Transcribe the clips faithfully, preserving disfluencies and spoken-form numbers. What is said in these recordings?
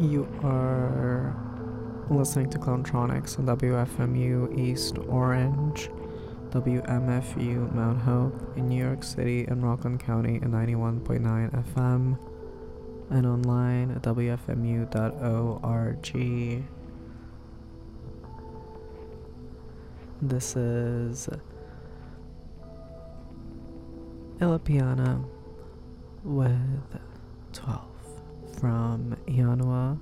You are listening to Clowntronics on W F M U East Orange, W M F U Mount Hope in New York City and Rockland County at ninety-one point nine F M, and online at W F M U dot org. This is Ella Piana with twelve from Ianua.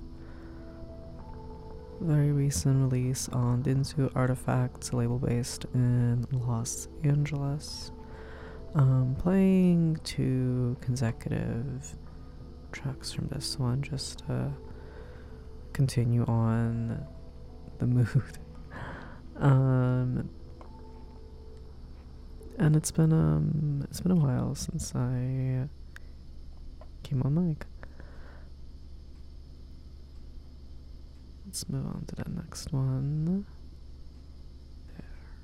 Very recent release on Dinsu Artifacts, label based in Los Angeles. Um, playing two consecutive tracks from this one just to continue on the mood. um, and it's been um, it's been a while since I came on mic. Let's move on to the next one. There.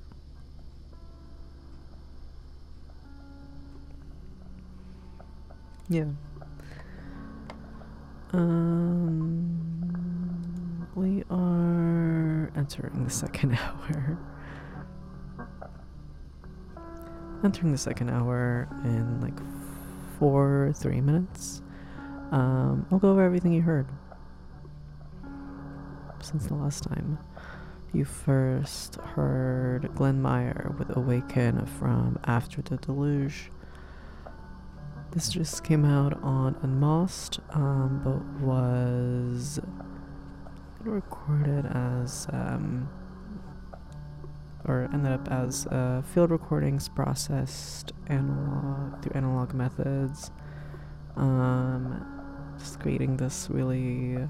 Yeah. Um, we are entering the second hour. Entering the second hour in like four, three minutes. Um, I'll go over everything you heard since the last time. You first heard Glenn Meyer with Awaken from After the Deluge. This just came out on Unmasked, um, but was recorded as, um, or ended up as uh, field recordings processed analog through analog methods. Um, just creating this really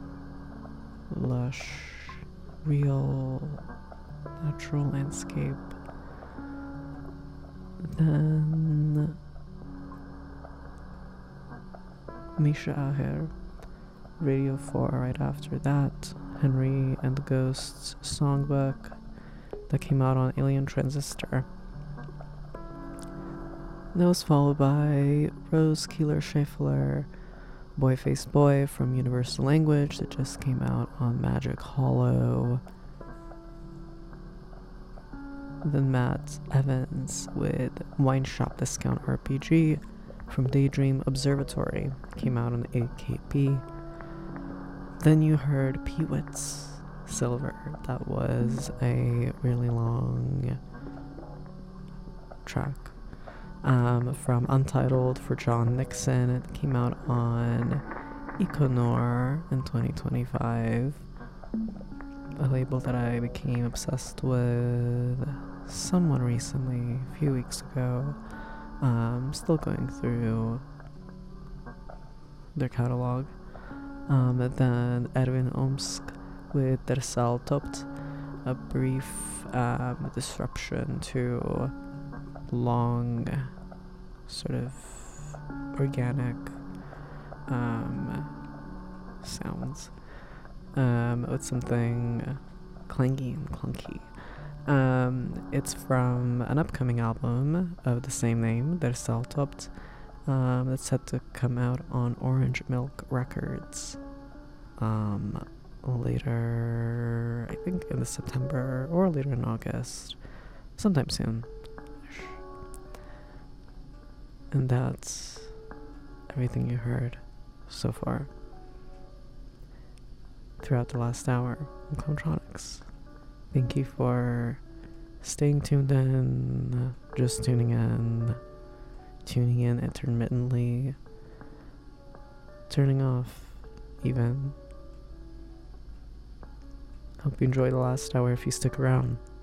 lush, real, natural landscape. Then Misha Aher, Radio four right after that, Henry and the Ghosts songbook that came out on Alien Transistor. That was followed by Rose Keeler Schaeffler, Boy Face Boy from Universal Language that just came out on Magic Hollow. Then Matt Evans with Wine Shop Discount R P G from Daydream Observatory, came out on A K P. Then you heard Peewits Silver. That was a really long track. Um, from Untitled for John Nixon. It came out on Econor in twenty twenty-five, a label that I became obsessed with somewhat recently, a few weeks ago. Um, still going through their catalog. Um, and then Erwin Omsk with Der Saal Topt, a brief um, disruption to long, sort of organic um, sounds, um, with something clangy and clunky. Um, it's from an upcoming album of the same name, Der Saal Topt, um, that's set to come out on Orange Milk Records um, later, I think in the September or later in August, sometime soon. And that's everything you heard so far throughout the last hour on Clowntronics. Thank you for staying tuned in, just tuning in, tuning in intermittently, turning off even. Hope you enjoy the last hour if you stick around.